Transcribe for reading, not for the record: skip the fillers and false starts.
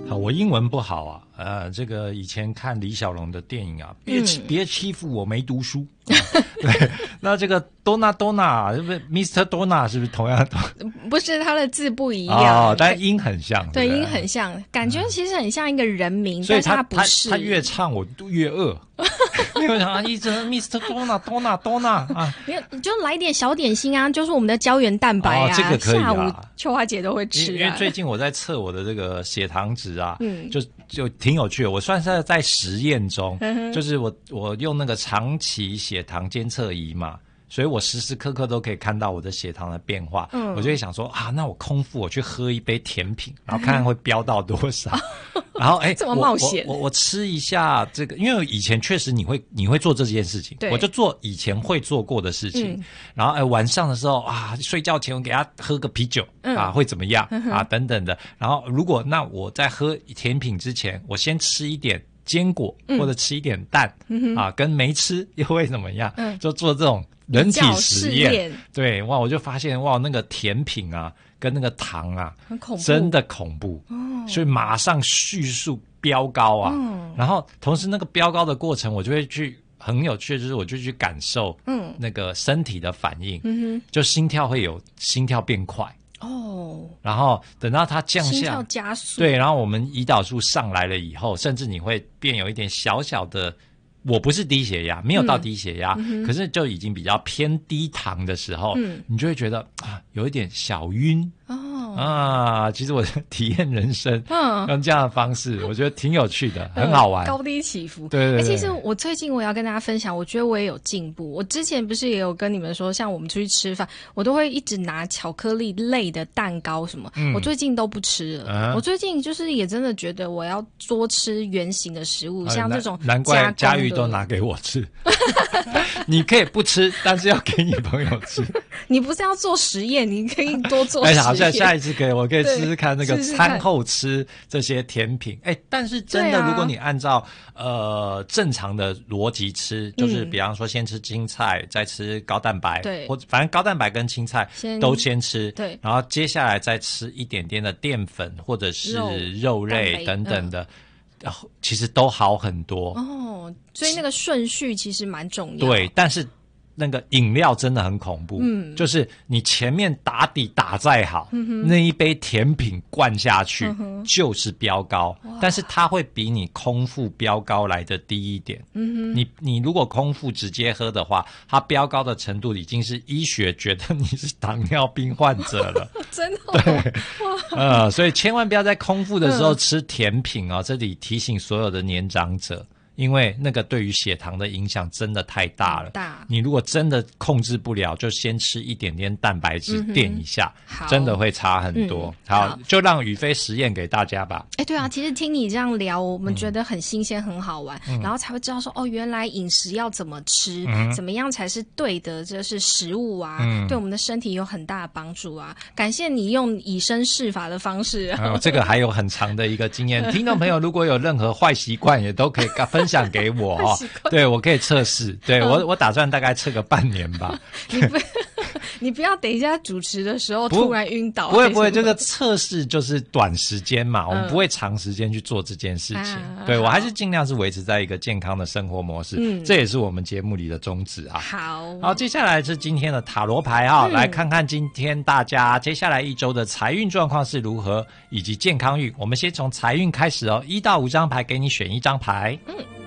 我英文不好啊，这个以前看李小龙的电影啊，别欺负我没读书。对，那这个 Donna 是不是 Mr. Donna 是不是同样的？ 不是，他的字不一样但音很像。 对，音很像，感觉其实很像一个人名， 所以但是他不是。 他越唱我越饿。没有想到一直 Mr. Donna 啊， 你就来点小点心啊，就是我们的胶原蛋白啊， 这个可以下午秋花姐都会吃因为最近我在测我的这个血糖值啊，就挺有趣的。我算是在实验中，就是我用那个长期血糖监测仪嘛，所以我时时刻刻都可以看到我的血糖的变化。我就会想说那我空腹我去喝一杯甜品，然后看看会飙到多少。然后这么冒险， 我吃一下这个，因为以前确实你会做这件事情，我就做以前会做过的事情。然后晚上的时候睡觉前我给他喝个啤酒会怎么样等等的。然后如果我在喝甜品之前，我先吃一点坚果或者吃一点蛋跟没吃又会怎么样？就做这种人体实验。对，我就发现那个甜品跟那个糖很恐怖， 真的恐怖所以马上叙述飙高然后同时那个飙高的过程，我就会去很有趣的就是我就去感受那个身体的反应就心跳会有心跳变快然后等到它降下心跳加速， 对，然后我们胰岛素上来了以后，甚至你会变有一点小小的，我不是低血压，没有到低血压可是就已经比较偏低糖的时候你就会觉得有一点小晕其实我体验人生用这样的方式我觉得挺有趣的很好玩高低起伏。 对其实我最近我要跟大家分享，我觉得我也有进步。我之前不是也有跟你们说，像我们出去吃饭我都会一直拿巧克力类的蛋糕什么我最近都不吃了我最近就是也真的觉得我要多吃原形的食物像这种难怪佳玉都拿给我吃你可以不吃但是要给你朋友吃你不是要做实验，你可以多做实验好像下一次我可以试试看那个餐后吃这些甜品但是真的如果你按照正常的逻辑吃就是比方说先吃青菜再吃高蛋白或者反正高蛋白跟青菜都先吃对，然后接下来再吃一点点的淀粉或者是肉类等等的其实都好很多所以那个顺序其实蛮重要对，但是那个饮料真的很恐怖就是你前面打底打再好那一杯甜品灌下去就是飙高但是它会比你空腹飙高来的低一点你如果空腹直接喝的话它飙高的程度已经是医学觉得你是糖尿病患者了真的对所以千万不要在空腹的时候吃甜品这里提醒所有的年长者因为那个对于血糖的影响真的太大了你如果真的控制不了就先吃一点点蛋白质垫一下真的会差很多好就让宇飞实验给大家吧对啊其实听你这样聊我们觉得很新鲜很好玩然后才会知道说原来饮食要怎么吃怎么样才是对的这是食物对我们的身体有很大的帮助感谢你用以身试法的方式这个还有很长的一个经验听众朋友如果有任何坏习惯也都可以分享给我对我可以测试对我打算大概测个半年吧你不要等一下主持的时候突然晕倒不会这个测试就是短时间嘛我们不会长时间去做这件事情对我还是尽量是维持在一个健康的生活模式这也是我们节目里的宗旨好接下来是今天的塔罗牌来看看今天大家接下来一周的财运状况是如何以及健康运我们先从财运开始1到5张牌给你选一张牌